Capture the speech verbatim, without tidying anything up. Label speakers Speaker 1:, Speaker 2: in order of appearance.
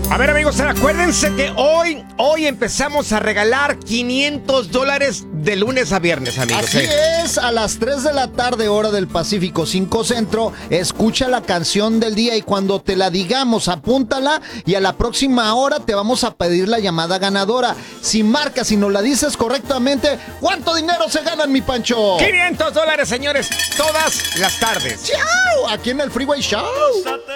Speaker 1: A ver, amigos, acuérdense que hoy, hoy empezamos a regalar quinientos dólares de lunes a viernes, amigos.
Speaker 2: Así
Speaker 1: ¿eh?
Speaker 2: es, a las tres de la tarde, hora del Pacífico, cinco Centro, escucha la canción del día y cuando te la digamos, apúntala y a la próxima hora te vamos a pedir la llamada ganadora. Si marcas y nos la dices correctamente, ¿cuánto dinero se ganan, mi Pancho?
Speaker 1: quinientos dólares, señores, todas las tardes.
Speaker 2: ¡Chao! Aquí en el Freeway Show.